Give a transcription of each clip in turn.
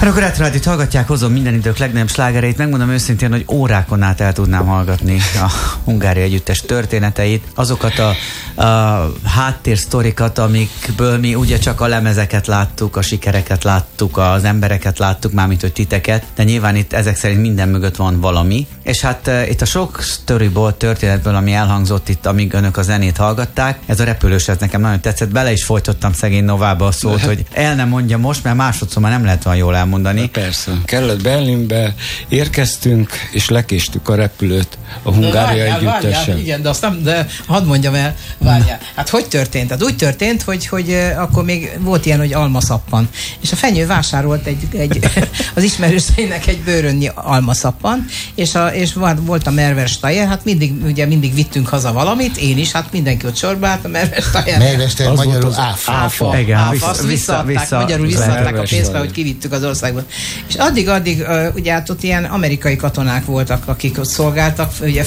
A Rogát Rádiót hallgatják, hozom minden idők legnagyobb slágereit. Megmondom őszintén, hogy órákon át el tudnám hallgatni a Hungária Együttes történeteit, azokat a háttérsztorikat, amikből mi ugye csak a lemezeket láttuk, a sikereket láttuk, az embereket láttuk, mármint hogy titeket, de nyilván itt ezek szerint minden mögött van valami. És hát itt a sok sztoriból, történetből, ami elhangzott itt, amíg önök a zenét hallgatták, ez a repülős, ez nekem nagyon tetszett. Bele is folytottam szegény Novába a szót, hogy el nem mondja most, mert másodszor már nem lehet van jól elmondani. De persze. Kelet-Berlinbe érkeztünk, és lekéstük a repülőt a Hungária Együttessel. Igen, de azt nem, de hadd mondjam el, várjál. Hát hogy történt? Hát úgy történt, hogy akkor még volt ilyen, hogy almaszappan. És a Fenyő vásárolt az ismerőseinek egy bőrönnyi almaszappan, és volt a Merves Tajer, hát mindig vittünk haza valamit, én is, hát mindenki ott sorba állt a Merves Tajer. Merves Tajer, magyarul áfa. Azt visszaadták, magyarul visszaadták a pénzt, hogy kivittük az országban. És addig ugye hát ott ilyen amerikai katonák voltak, akik ott szolgáltak, ugye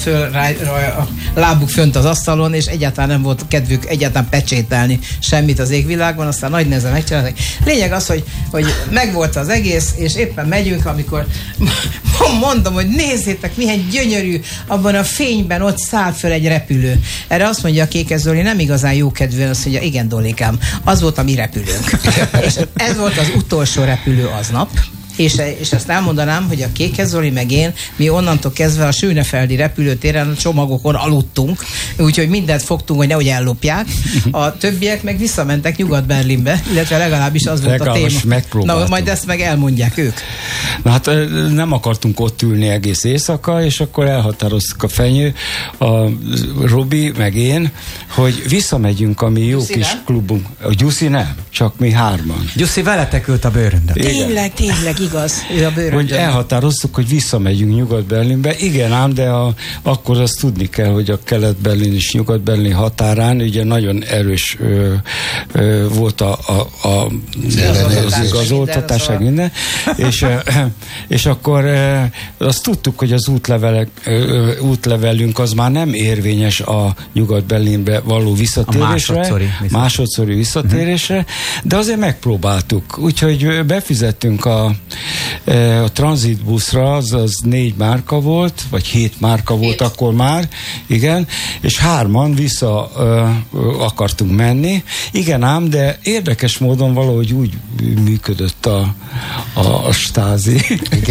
a lábuk fönt az asztalon, és egyáltalán nem volt kedvük egyáltalán pecsételni semmit az égvilágban, aztán nagy nehezen megcsinálták. Lényeg az, hogy megvolt az egész, és éppen megyünk, amikor mondom, hogy nézzétek, milyen gyönyörű, abban a fényben ott száll föl egy repülő. Erre azt mondja a Kékes Zoli, nem igazán jókedvűen, azt mondja, igen, Dolikám, az volt a mi repülőnk. És ez volt az utolsó repülő aznap. És ezt elmondanám, hogy a Kékes Zoli meg én, mi onnantól kezdve a Schönefeldi repülőtéren a csomagokon aludtunk, úgyhogy mindent fogtunk, hogy nehogy ellopják. A többiek meg visszamentek Nyugat-Berlinbe, illetve legalábbis az volt a téma. Na, majd ezt meg elmondják ők. Na hát nem akartunk ott ülni egész éjszaka, és akkor elhatároztuk a Fenyő, a Robi, meg én, hogy visszamegyünk a mi jó Gyuszi kis nem? klubunk. A Gyuszi nem, csak mi hárman. Gyuszi, veletek ült a bőröndön. Tényleg, igaz. Hogy elhatároztuk, hogy visszamegyünk Nyugat-Berlinbe. Igen ám, de akkor azt tudni kell, hogy a Kelet-Berlin és Nyugat-Berlin határán ugye nagyon erős volt az igazoltatás, minden. És akkor azt tudtuk, hogy az útlevelünk az már nem érvényes a Nyugat-Berlinbe való visszatérésre. Másodszori visszatérésre, de azért megpróbáltuk. Úgyhogy befizettünk a tranzitbuszra, az 4 márka volt, vagy 7 márka volt akkor már, igen, és 3-an vissza akartunk menni. Igen ám, de érdekes módon valahogy úgy működött a stázi,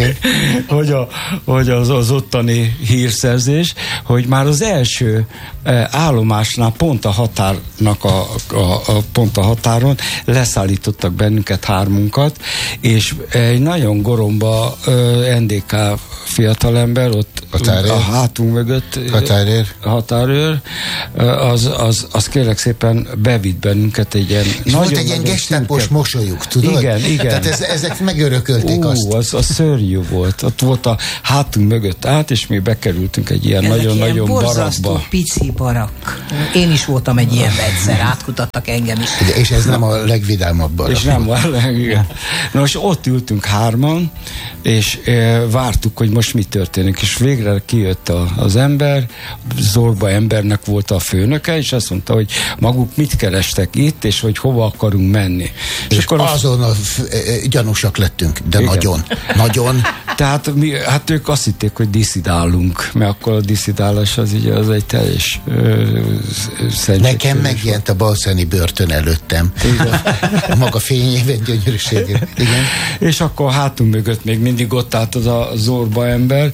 hogy az ottani hírszerzés, hogy már az első állomásnál pont a határnak pont a határon leszállítottak bennünket 3-unkat, és egy nagyon goromba NDK fiatalember ott a hátunk mögött határőr, az kérlek szépen bevitt bennünket egy ilyen és nagyon volt egy ilyen gestapos mosolyuk, tudod? Igen. Tehát ezek megörökölték azt. Az szörnyű volt. Ott volt a hátunk mögött át, és mi bekerültünk egy ilyen nagyon-nagyon barakba. Pici barak. Én is voltam egy ilyen egyszer, átkutattak engem is. És ez nem a legvidámabb barak. És nem a igen. Na most ott ültünk 3-an, és vártuk, hogy most mi történik. És végre kijött az ember, Zorba embernek volt a főnöke, és azt mondta, hogy maguk mit kerestek itt, és hogy hova akarunk menni. És akkor azon gyanúsak lettünk, de igen. Nagyon. Tehát ők azt hitték, hogy diszidálunk, mert akkor a diszidálás az egy teljes nekem megjelent a balszani börtön előttem. A maga fényében, gyönyörűségében. Igen. És akkor hátunk mögött még mindig ott állt az a Zorba ember,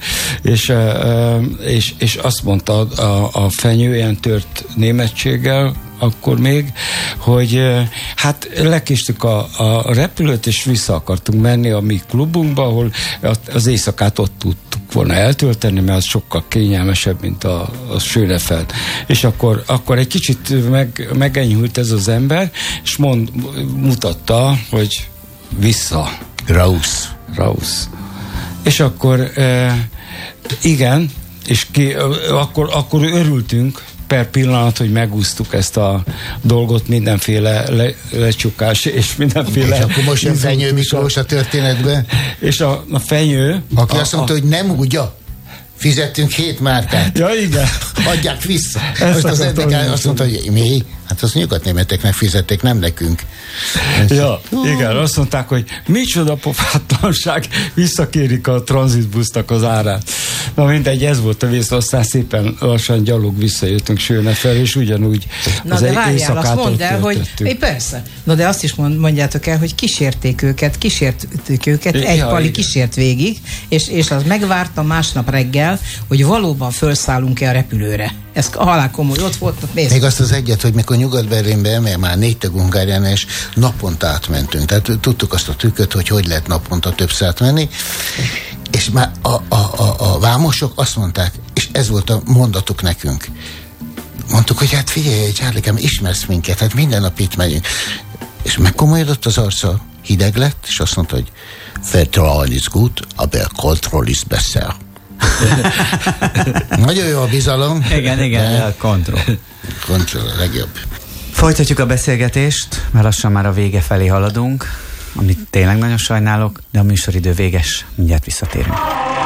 és azt mondta a Fenyő ilyen tört németséggel, akkor még, hogy hát lekéstük a repülőt, és vissza akartunk menni a mi klubunkba, ahol az éjszakát ott tudtuk volna eltölteni, mert az sokkal kényelmesebb, mint a Schönefeld. És akkor egy kicsit megenyhült ez az ember, és mutatta, hogy vissza. Raus. És akkor igen, és akkor örültünk per pillanat, hogy megúsztuk ezt a dolgot, mindenféle lecsukás és mindenféle... És akkor most jön Fenyő Miklós a történetbe. És a Fenyő... Aki azt mondta, hogy nem úgy, fizettünk 7 márkát. Ja, igen. Adják vissza. Most az NDK azt mondta, hogy mi? Hát az nyugatnémeteknek fizették, nem nekünk. Ja, igen, azt mondták, hogy micsoda pofátlanság, visszakérik a tranzitbusznak az árát. Na mindegy, ez volt a vész, aztán szépen lassan gyalog visszajöttünk Sőne fel, és ugyanúgy az éjszakát azt mondd el, hogy persze. Na de azt is mondjátok el, hogy kísértük őket, egy pali kísért végig, és az megvárta másnap reggel, hogy valóban felszállunk-e a repülőre. Ez halál komoly, ott volt. Még azt az egyet, hogy mikor Nyugat-Berlinbe, mert már 4 tag Hungárián, és naponta átmentünk. Tehát tudtuk azt a trükköt, hogy lehet naponta többször átmenni, és már a vámosok azt mondták, és ez volt a mondatuk nekünk. Mondtuk, hogy hát figyelj, Csárlikám, ismersz minket, hát minden nap itt megyünk. És megkomolyodott az arca, hideg lett, és azt mondta, hogy Vertrauen ist gut, aber Kontroll ist besser. Nagyon jó a bizalom. Igen, a kontroll. Kontroll a legjobb. Folytatjuk a beszélgetést, mert lassan már a vége felé haladunk, amit tényleg nagyon sajnálok, de a műsoridő véges, mindjárt visszatérünk.